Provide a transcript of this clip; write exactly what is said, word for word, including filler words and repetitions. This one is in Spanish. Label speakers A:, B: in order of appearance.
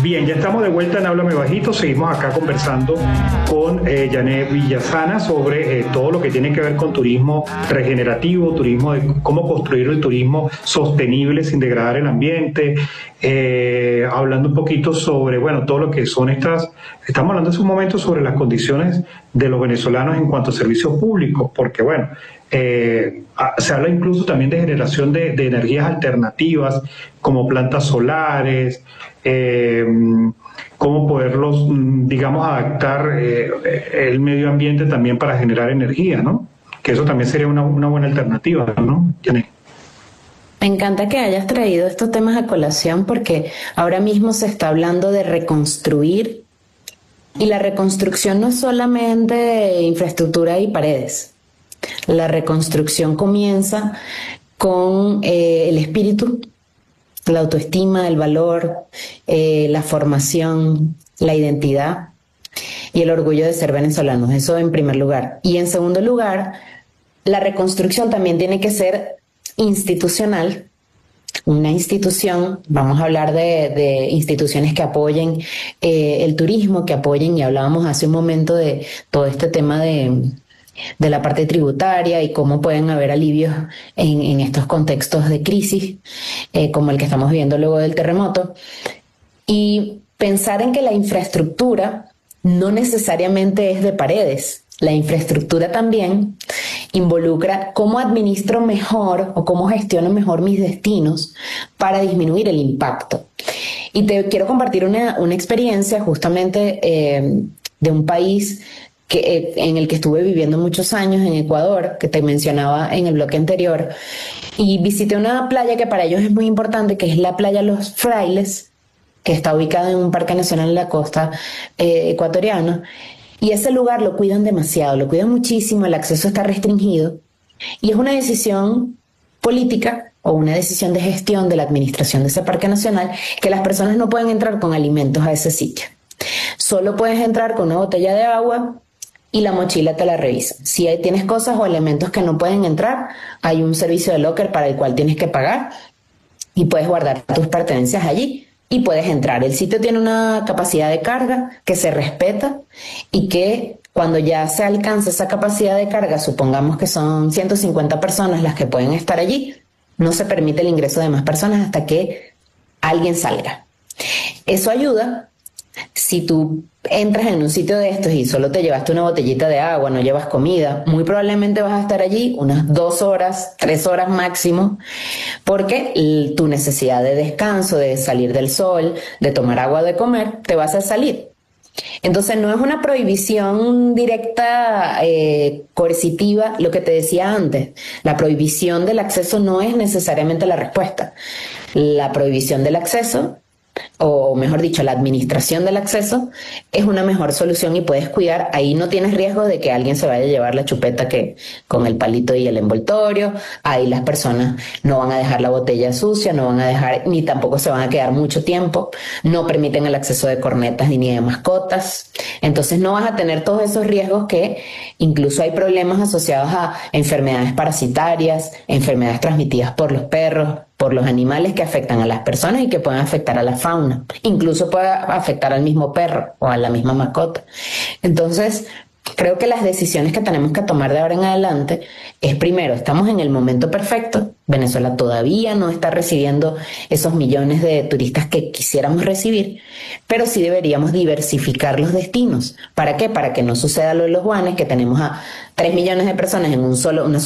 A: Bien, ya estamos de vuelta en Háblame Bajito. Seguimos acá conversando con eh, Janet Villasana sobre eh, todo lo que tiene que ver con turismo regenerativo, turismo de cómo construir el turismo sostenible sin degradar el ambiente, eh, hablando un poquito sobre, bueno, todo lo que son estas, estamos hablando hace un momento sobre las condiciones de los venezolanos en cuanto a servicios públicos, porque bueno, eh, se habla incluso también de generación de, de energías alternativas como plantas solares, eh, cómo poderlos, digamos, adaptar eh, el medio ambiente también para generar energía, ¿no? Que eso también sería una, una buena alternativa, ¿no? ¿Tiene?
B: Me encanta que hayas traído estos temas a colación porque ahora mismo se está hablando de reconstruir y la reconstrucción no es solamente infraestructura y paredes. La reconstrucción comienza con eh, el espíritu, la autoestima, el valor, eh, la formación, la identidad y el orgullo de ser venezolanos. Eso en primer lugar. Y en segundo lugar, la reconstrucción también tiene que ser institucional. Una institución, vamos a hablar de, de instituciones que apoyen eh, el turismo, que apoyen, y hablábamos hace un momento de todo este tema de... de la parte tributaria y cómo pueden haber alivios en, en estos contextos de crisis, eh, como el que estamos viendo luego del terremoto. Y pensar en que la infraestructura no necesariamente es de paredes. La infraestructura también involucra cómo administro mejor o cómo gestiono mejor mis destinos para disminuir el impacto. Y te quiero compartir una, una experiencia justamente eh, de un país que, en el que estuve viviendo muchos años, en Ecuador, que te mencionaba en el bloque anterior, y visité una playa que para ellos es muy importante, que es la playa Los Frailes, que está ubicada en un parque nacional en la costa eh, ecuatoriana, y ese lugar lo cuidan demasiado, lo cuidan muchísimo, el acceso está restringido, y es una decisión política o una decisión de gestión de la administración de ese parque nacional, que las personas no pueden entrar con alimentos a ese sitio. Solo puedes entrar con una botella de agua y la mochila te la revisan. Si tienes cosas o elementos que no pueden entrar, hay un servicio de locker para el cual tienes que pagar y puedes guardar tus pertenencias allí y puedes entrar. El sitio tiene una capacidad de carga que se respeta y que cuando ya se alcanza esa capacidad de carga, supongamos que son ciento cincuenta personas las que pueden estar allí, no se permite el ingreso de más personas hasta que alguien salga. Eso ayuda. Si tú entras en un sitio de estos y solo te llevaste una botellita de agua, no llevas comida, muy probablemente vas a estar allí unas dos horas, tres horas máximo, porque tu necesidad de descanso, de salir del sol, de tomar agua, de comer, te vas a salir. Entonces no es una prohibición directa, eh, coercitiva, lo que te decía antes. La prohibición del acceso no es necesariamente la respuesta. La prohibición del acceso, o mejor dicho, la administración del acceso, es una mejor solución y puedes cuidar. Ahí no tienes riesgo de que alguien se vaya a llevar la chupeta que, con el palito y el envoltorio. Ahí las personas no van a dejar la botella sucia, no van a dejar, ni tampoco se van a quedar mucho tiempo. No permiten el acceso de cornetas ni de mascotas. Entonces no vas a tener todos esos riesgos que incluso hay problemas asociados a enfermedades parasitarias, enfermedades transmitidas por los perros, por los animales que afectan a las personas y que pueden afectar a la fauna. Incluso puede afectar al mismo perro o a la misma mascota. Entonces, creo que las decisiones que tenemos que tomar de ahora en adelante es, primero, estamos en el momento perfecto. Venezuela todavía no está recibiendo esos millones de turistas que quisiéramos recibir, pero sí deberíamos diversificar los destinos. ¿Para qué? Para que no suceda lo de los Guanes, que tenemos a tres millones de personas en un solo, una